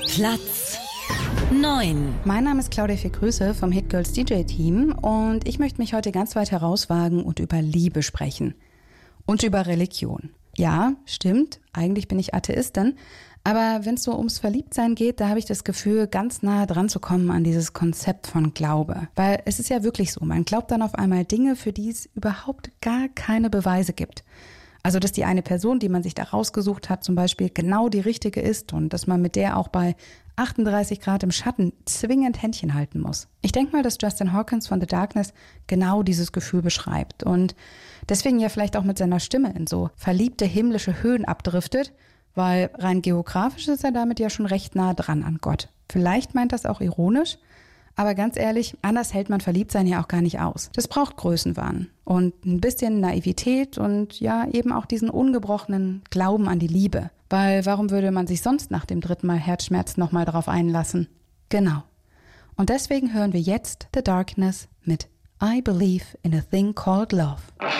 Platz 9. Mein Name ist Claudia Grüße vom Hit Girls DJ Team und ich möchte mich heute ganz weit herauswagen und über Liebe sprechen. Und über Religion. Ja, stimmt, eigentlich bin ich Atheistin, aber wenn es so ums Verliebtsein geht, da habe ich das Gefühl, ganz nah dran zu kommen an dieses Konzept von Glaube. Weil es ist ja wirklich so, man glaubt dann auf einmal Dinge, für die es überhaupt gar keine Beweise gibt. Also, dass die eine Person, die man sich da rausgesucht hat, zum Beispiel genau die richtige ist und dass man mit der auch bei 38 Grad im Schatten zwingend Händchen halten muss. Ich denke mal, dass Justin Hawkins von The Darkness genau dieses Gefühl beschreibt und deswegen ja vielleicht auch mit seiner Stimme in so verliebte himmlische Höhen abdriftet, weil rein geografisch ist er damit ja schon recht nah dran an Gott. Vielleicht meint das auch ironisch, aber ganz ehrlich, anders hält man Verliebtsein ja auch gar nicht aus. Das braucht Größenwahn und ein bisschen Naivität und ja eben auch diesen ungebrochenen Glauben an die Liebe. Weil warum würde man sich sonst nach dem 3. Mal Herzschmerz nochmal drauf einlassen? Genau. Und deswegen hören wir jetzt The Darkness mit I Believe in a Thing Called Love.